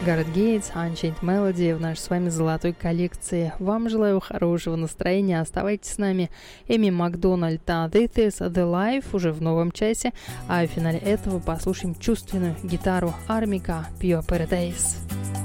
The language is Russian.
Гаррет Гейтс, Unchained Melody в нашей с вами золотой коллекции. Вам желаю хорошего настроения, оставайтесь с нами. Эми Макдональд, This is the Life уже в новом часе, а в финале этого послушаем чувственную гитару Армика Pure Paradise.